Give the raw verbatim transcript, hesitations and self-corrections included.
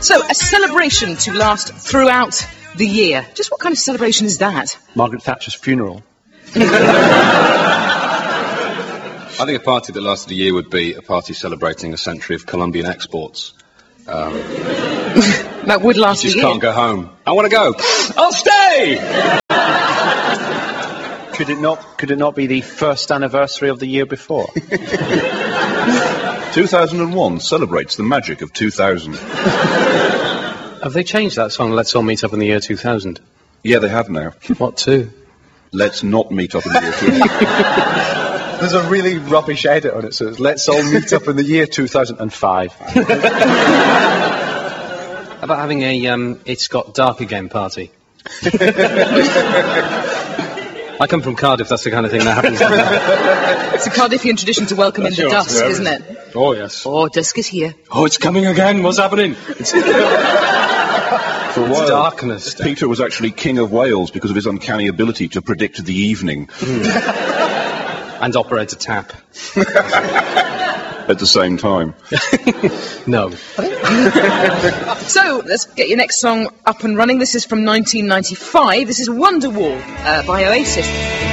So, a celebration to last throughout the year. Just what kind of celebration is that? Margaret Thatcher's funeral. I think a party that lasted a year would be a party celebrating a century of Colombian exports. Um, that would last you just a year. can't go home. I want to go. I'll stay! Could it not, could it not be the first anniversary of the year before? two thousand one celebrates the magic of two thousand. Have they changed that song, Let's All Meet Up in the Year two thousand? Yeah, they have now. What to? Let's not meet up in the year two thousand. There's a really rubbish edit on it, so it's Let's All Meet Up in the Year two thousand five. How about having a um, It's Got Dark Again party? I come from Cardiff, that's the kind of thing that happens. It's a Cardiffian tradition to welcome that's in the dusk, yeah, isn't it? Oh, yes. Oh, dusk is here. Oh, it's coming again, what's happening? It's For a while, darkness. Peter was actually King of Wales because of his uncanny ability to predict the evening. Mm. And operate a tap. At the same time. No. So, let's get your next song up and running. This is from nineteen ninety-five. This is Wonderwall uh, by Oasis.